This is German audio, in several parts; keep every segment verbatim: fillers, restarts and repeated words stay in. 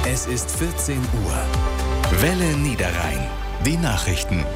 Es ist vierzehn Uhr. Welle Niederrhein. Die Nachrichten.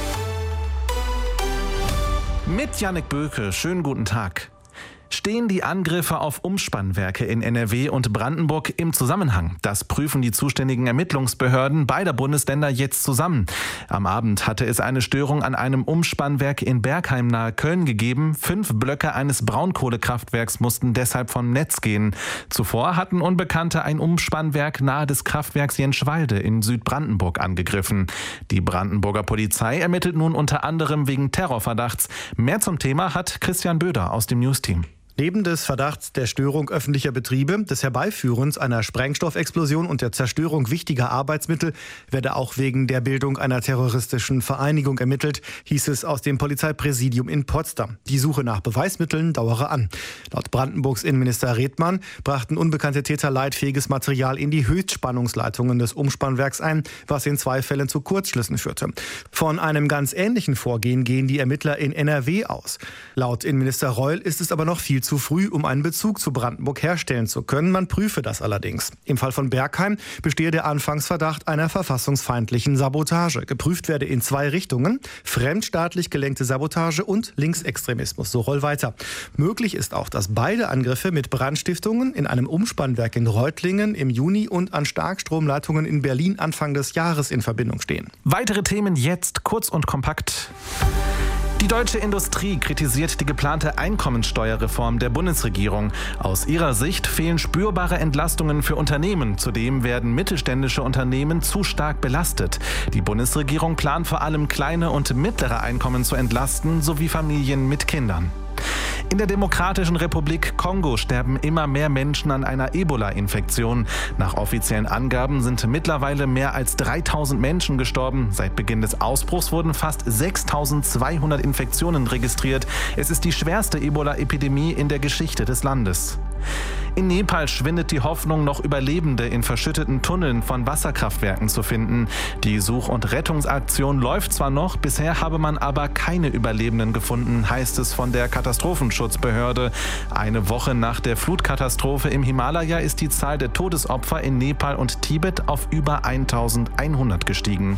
Mit Jannik Böke, schönen guten Tag. Stehen die Angriffe auf Umspannwerke in N R W und Brandenburg im Zusammenhang? Das prüfen die zuständigen Ermittlungsbehörden beider Bundesländer jetzt zusammen. Am Abend hatte es eine Störung an einem Umspannwerk in Bergheim nahe Köln gegeben. Fünf Blöcke eines Braunkohlekraftwerks mussten deshalb vom Netz gehen. Zuvor hatten Unbekannte ein Umspannwerk nahe des Kraftwerks Jenschwalde in Südbrandenburg angegriffen. Die Brandenburger Polizei ermittelt nun unter anderem wegen Terrorverdachts. Mehr zum Thema hat Christian Böder aus dem Newsteam. Neben des Verdachts der Störung öffentlicher Betriebe, des Herbeiführens einer Sprengstoffexplosion und der Zerstörung wichtiger Arbeitsmittel werde auch wegen der Bildung einer terroristischen Vereinigung ermittelt, hieß es aus dem Polizeipräsidium in Potsdam. Die Suche nach Beweismitteln dauere an. Laut Brandenburgs Innenminister Redmann brachten unbekannte Täter leitfähiges Material in die Höchstspannungsleitungen des Umspannwerks ein, was in zwei Fällen zu Kurzschlüssen führte. Von einem ganz ähnlichen Vorgehen gehen die Ermittler in N R W aus. Laut Innenminister Reul ist es aber noch viel zu früh, um einen Bezug zu Brandenburg herstellen zu können. Man prüfe das allerdings. Im Fall von Bergheim bestehe der Anfangsverdacht einer verfassungsfeindlichen Sabotage. Geprüft werde in zwei Richtungen: fremdstaatlich gelenkte Sabotage und Linksextremismus. So Roll weiter. Möglich ist auch, dass beide Angriffe mit Brandstiftungen in einem Umspannwerk in Reutlingen im Juni und an Starkstromleitungen in Berlin Anfang des Jahres in Verbindung stehen. Weitere Themen jetzt kurz und kompakt. Die deutsche Industrie kritisiert die geplante Einkommensteuerreform der Bundesregierung. Aus ihrer Sicht fehlen spürbare Entlastungen für Unternehmen. Zudem werden mittelständische Unternehmen zu stark belastet. Die Bundesregierung plant vor allem kleine und mittlere Einkommen zu entlasten, sowie Familien mit Kindern. In der Demokratischen Republik Kongo sterben immer mehr Menschen an einer Ebola-Infektion. Nach offiziellen Angaben sind mittlerweile mehr als dreitausend Menschen gestorben. Seit Beginn des Ausbruchs wurden fast sechstausendzweihundert Infektionen registriert. Es ist die schwerste Ebola-Epidemie in der Geschichte des Landes. In Nepal schwindet die Hoffnung, noch Überlebende in verschütteten Tunneln von Wasserkraftwerken zu finden. Die Such- und Rettungsaktion läuft zwar noch, bisher habe man aber keine Überlebenden gefunden, heißt es von der Katastrophenschutzbehörde. Eine Woche nach der Flutkatastrophe im Himalaya ist die Zahl der Todesopfer in Nepal und Tibet auf über eintausendeinhundert gestiegen.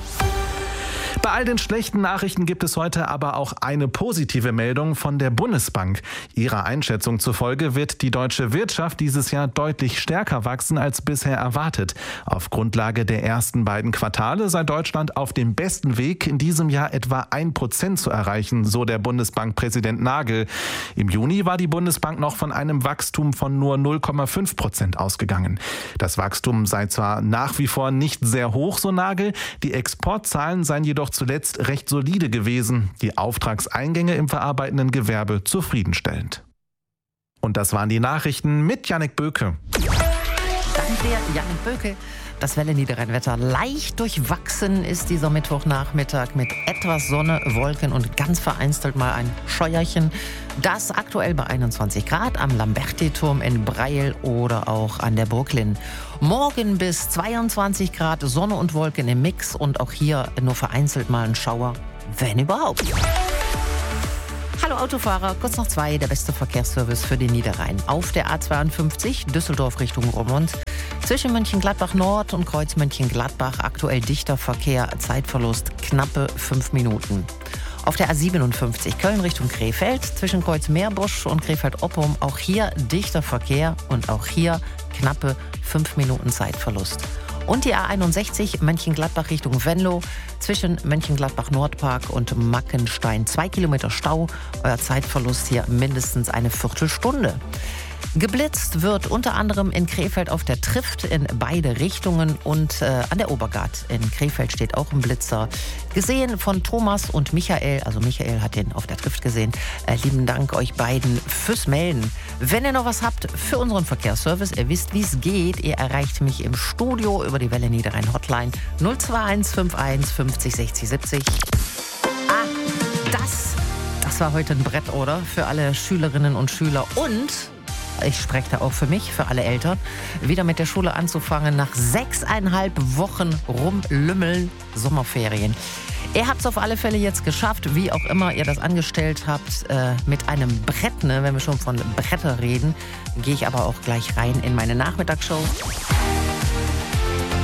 Bei all den schlechten Nachrichten gibt es heute aber auch eine positive Meldung von der Bundesbank. Ihrer Einschätzung zufolge wird die deutsche Wirtschaft dieses Jahr deutlich stärker wachsen als bisher erwartet. Auf Grundlage der ersten beiden Quartale sei Deutschland auf dem besten Weg, in diesem Jahr etwa ein Prozent zu erreichen, so der Bundesbankpräsident Nagel. Im Juni war die Bundesbank noch von einem Wachstum von nur null Komma fünf Prozent ausgegangen. Das Wachstum sei zwar nach wie vor nicht sehr hoch, so Nagel, die Exportzahlen seien jedoch zuletzt recht solide gewesen, die Auftragseingänge im verarbeitenden Gewerbe zufriedenstellend. Und das waren die Nachrichten mit Jannik Böke. Danke dir, Jannik Böke. Das Welle Niederrhein-Wetter leicht durchwachsen ist dieser Mittwochnachmittag mit etwas Sonne, Wolken und ganz vereinzelt mal ein Scheuerchen. Das aktuell bei einundzwanzig Grad am Lamberti-Turm in Breil oder auch an der Burglin. Morgen bis zweiundzwanzig Grad, Sonne und Wolken im Mix und auch hier nur vereinzelt mal ein Schauer, wenn überhaupt. Hallo Autofahrer, kurz nach zwei, der beste Verkehrsservice für den Niederrhein. Auf der A zweiundfünfzig, Düsseldorf Richtung Roermond. Zwischen Mönchengladbach Nord und Kreuz Mönchengladbach aktuell dichter Verkehr, Zeitverlust knappe fünf Minuten. Auf der A siebenundfünfzig, Köln Richtung Krefeld, zwischen Kreuz Meerbusch und Krefeld-Oppum, auch hier dichter Verkehr und auch hier knappe fünf Minuten Zeitverlust. Und die A einundsechzig, Mönchengladbach Richtung Venlo, zwischen Mönchengladbach Nordpark und Mackenstein. Zwei Kilometer Stau, euer Zeitverlust hier mindestens eine Viertelstunde. Geblitzt wird unter anderem in Krefeld auf der Trift in beide Richtungen und äh, an der Obergart in Krefeld steht auch ein Blitzer. Gesehen von Thomas und Michael, also Michael hat den auf der Trift gesehen. Äh, lieben Dank euch beiden fürs Melden. Wenn ihr noch was habt für unseren Verkehrsservice, ihr wisst, wie es geht. Ihr erreicht mich im Studio über die Welle Niederrhein Hotline null zwei eins fünf eins fünfzig sechzig siebzig. Ah, das, das war heute ein Brett, oder? Für alle Schülerinnen und Schüler und... ich spreche da auch für mich, für alle Eltern, wieder mit der Schule anzufangen nach sechseinhalb Wochen rumlümmeln, Sommerferien. Ihr habt es auf alle Fälle jetzt geschafft, wie auch immer ihr das angestellt habt, äh, mit einem Brett, ne? Wenn wir schon von Bretter reden, gehe ich aber auch gleich rein in meine Nachmittagsshow.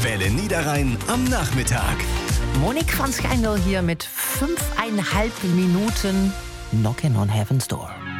Welle Niederrhein am Nachmittag. Monique van Schijndel hier mit fünfeinhalb Minuten Knockin' on Heaven's Door.